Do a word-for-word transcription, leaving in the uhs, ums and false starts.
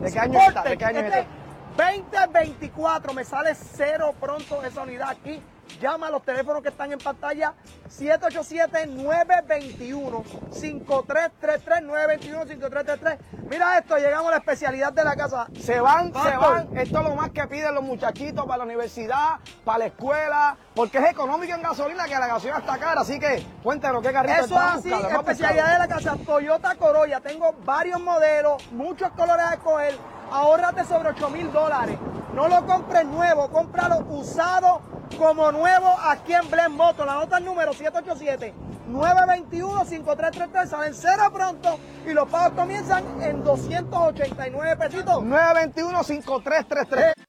¿De qué año está? ¿De qué año este es este? veinte veinticuatro, me sale cero pronto esa unidad aquí. Llama a los teléfonos que están en pantalla, siete ocho siete, nueve dos uno, cinco tres tres tres, nueve dos uno, cinco tres tres tres. Mira esto, llegamos a la especialidad de la casa. Se van, Pastor. se van. Esto es lo más que piden los muchachitos para la universidad, para la escuela, porque es económico en gasolina, que la gasolina está cara. Así que cuéntanos qué carrito Eso es están así, buscando. especialidad de la casa, Toyota Corolla. Tengo varios modelos, muchos colores a escoger. Ahórrate sobre ocho mil dólares. No lo compres nuevo, cómpralo usado como nuevo aquí en Blend Motor. La nota el número siete ocho siete, nueve dos uno, cinco tres tres tres. Salen cero pronto y los pagos comienzan en doscientos ochenta y nueve pesitos. nueve dos uno, cinco tres tres tres.